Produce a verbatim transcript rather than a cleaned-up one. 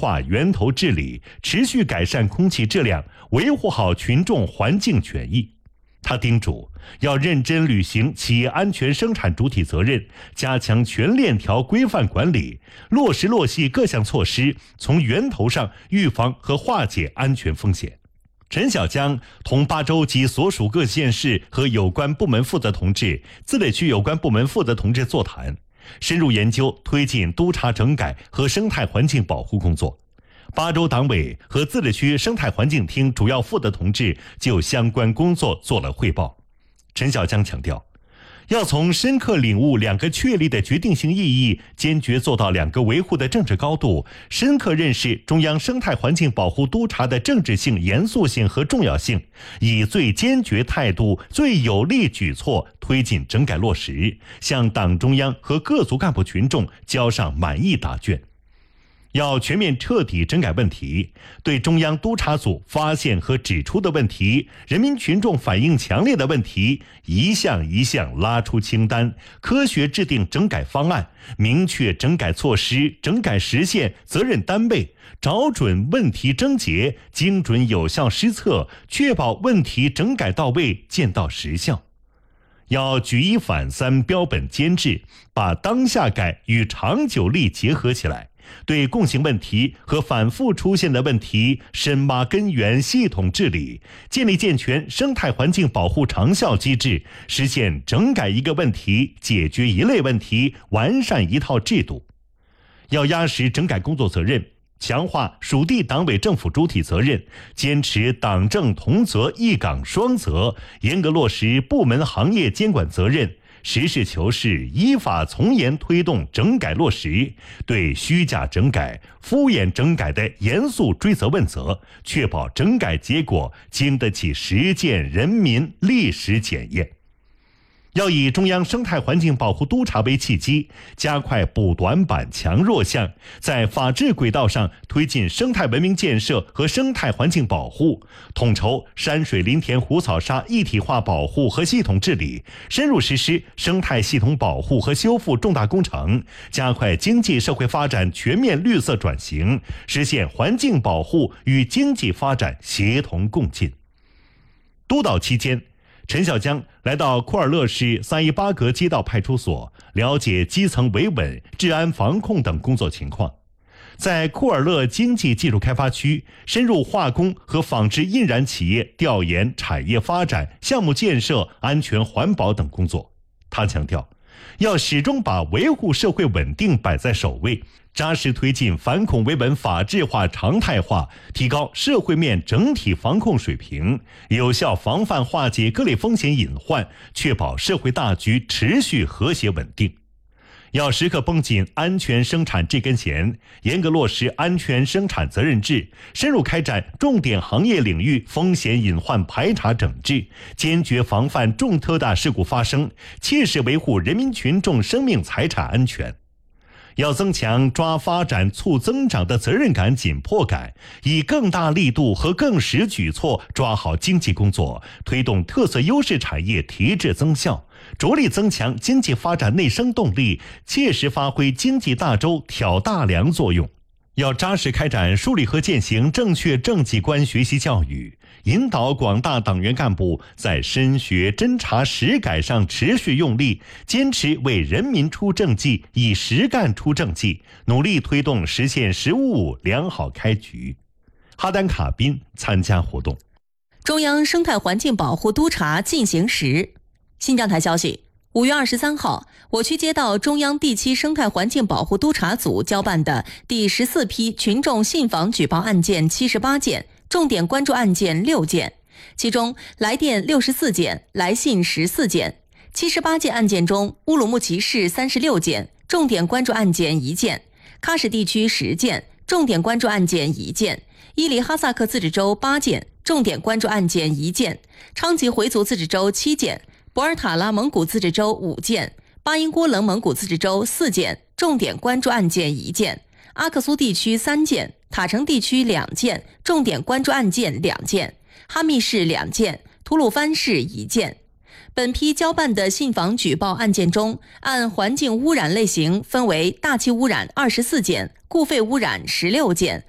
化源头治理，持续改善空气质量，维护好群众环境权益。他叮嘱要认真履行企业安全生产主体责任，加强全链条规范管理，落实落细各项措施，从源头上预防和化解安全风险。陈小江同巴州及所属各县市和有关部门负责同志、自治区有关部门负责同志座谈，深入研究推进督察整改和生态环境保护工作。巴州党委和自治区生态环境厅主要负责同志就相关工作做了汇报。陈小江强调，要从深刻领悟两个确立的决定性意义，坚决做到两个维护的政治高度，深刻认识中央生态环境保护督察的政治性、严肃性和重要性，以最坚决态度、最有力举措推进整改落实，向党中央和各族干部群众交上满意答卷。要全面彻底整改问题，对中央督察组发现和指出的问题，人民群众反映强烈的问题，一项一项拉出清单，科学制定整改方案，明确整改措施、整改时限、责任单位，找准问题症结，精准有效施策，确保问题整改到位、见到实效。要举一反三、标本兼治，把当下改与长久力结合起来，对共性问题和反复出现的问题深挖根源，系统治理，建立健全生态环境保护长效机制，实现整改一个问题解决一类问题，完善一套制度。要压实整改工作责任，强化属地党委政府主体责任，坚持党政同责、一岗双责，严格落实部门行业监管责任，实事求是、依法从严推动整改落实，对虚假整改、敷衍整改的严肃追责问责，确保整改结果经得起实践、人民历史检验。要以中央生态环境保护督察为契机，加快补短板、强弱项，在法治轨道上推进生态文明建设和生态环境保护，统筹山水林田湖草沙一体化保护和系统治理，深入实施生态系统保护和修复重大工程，加快经济社会发展全面绿色转型，实现环境保护与经济发展协同共进。督导期间，陈小江来到库尔勒市三一八格街道派出所，了解基层维稳、治安防控等工作情况。在库尔勒经济技术开发区，深入化工和纺织印染企业调研产业发展、项目建设、安全环保等工作。他强调，要始终把维护社会稳定摆在首位，扎实推进反恐维稳法治化、常态化，提高社会面整体防控水平，有效防范化解各类风险隐患，确保社会大局持续和谐稳定。要时刻绷紧安全生产这根弦，严格落实安全生产责任制，深入开展重点行业领域风险隐患排查整治，坚决防范重特大事故发生，切实维护人民群众生命财产安全。要增强抓发展促增长的责任感、紧迫感，以更大力度和更实举措抓好经济工作，推动特色优势产业提质增效，着力增强经济发展内生动力，切实发挥经济大洲挑大梁作用。要扎实开展树立和践行正确政绩观学习教育，引导广大党员干部在深学侦查实改上持续用力，坚持为人民出政绩，以实干出政绩，努力推动实现“十五五”良好开局。哈丹卡宾参加活动。 中央生态环境保护督察进行时。新疆台消息，五月二十三号，我区接到中央第七生态环境保护督察组交办的第十四批群众信访举报案件七十八件，重点关注案件六件，其中来电六十四件，来信十四件。七十八件案件中，乌鲁木齐市三十六件，重点关注案件一件；喀什地区十件，重点关注案件一件；伊犁哈萨克自治州八件，重点关注案件一件；昌吉回族自治州七件，博尔塔拉蒙古自治州五件，巴音郭楞蒙古自治州四件，重点关注案件一件；阿克苏地区三件，塔城地区两件，重点关注案件两件；哈密市两件，吐鲁番市一件。本批交办的信访举报案件中，按环境污染类型分为大气污染二十四件，固废污染十六件，